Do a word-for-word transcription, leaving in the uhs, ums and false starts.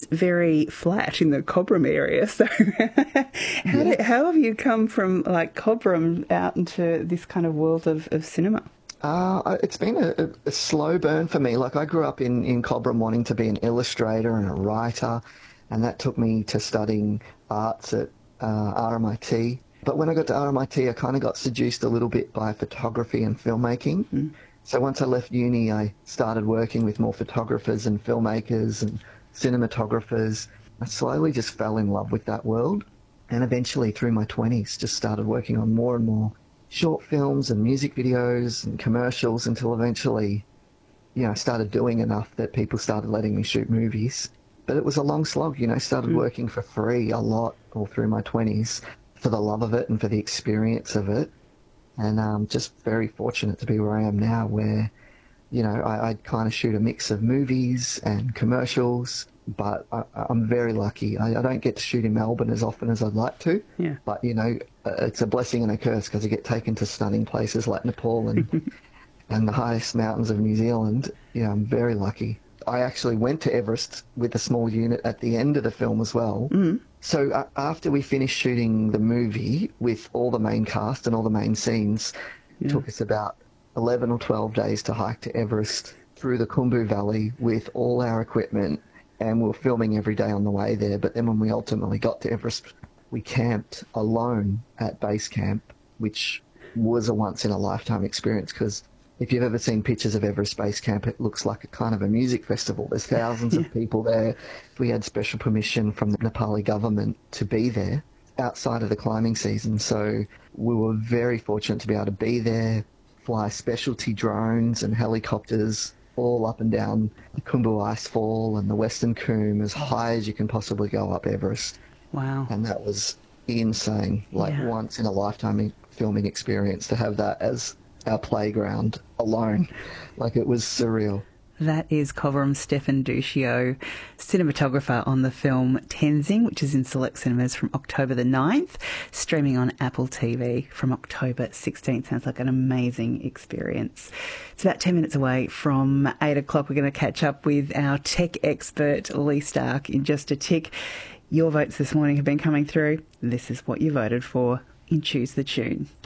very flat in the Cobram area. So how, Yeah. did, how have you come from like Cobram out into this kind of world of, of cinema? Uh, it's been a, a slow burn for me. Like, I grew up in, in Cobram wanting to be an illustrator and a writer, and that took me to studying arts at uh, R M I T. But when I got to R M I T, I kind of got seduced a little bit by photography and filmmaking. Mm. So once I left uni, I started working with more photographers and filmmakers and cinematographers. I slowly just fell in love with that world, and eventually through my twenties just started working on more and more short films and music videos and commercials until eventually, you know, I started doing enough that people started letting me shoot movies. But it was a long slog, you know, started mm. working for free a lot all through my twenties for the love of it and for the experience of it. And um, just very fortunate to be where I am now, where, you know, I, I kind of shoot a mix of movies and commercials, but I, I'm very lucky. I, I don't get to shoot in Melbourne as often as I'd like to. Yeah. But, you know, it's a blessing and a curse because I get taken to stunning places like Nepal and and the highest mountains of New Zealand. Yeah, I'm very lucky. I actually went to Everest with a small unit at the end of the film as well. Mm. So uh, after we finished shooting the movie with all the main cast and all the main scenes, yeah. it took us about eleven or twelve days to hike to Everest through the Khumbu Valley with all our equipment, and we were filming every day on the way there. But then when we ultimately got to Everest, we camped alone at base camp, which was a once-in-a-lifetime experience because if you've ever seen pictures of Everest Base Camp, it looks like a kind of a music festival. There's thousands yeah. of people there. We had special permission from the Nepali government to be there outside of the climbing season. So we were very fortunate to be able to be there, fly specialty drones and helicopters all up and down the Khumbu Icefall and the Western Cwm as high as you can possibly go up Everest. Wow. And that was insane, like yeah. once in a lifetime filming experience to have that as our playground alone. Like, it was surreal. That is Cobram Stefan Duccio, cinematographer on the film Tenzing, which is in select cinemas from October the ninth, streaming on Apple T V from October sixteenth. Sounds like an amazing experience. It's about ten minutes away from eight o'clock. We're going to catch up with our tech expert, Lee Stark, in just a tick. Your votes this morning have been coming through. This is what you voted for in Choose the Tune.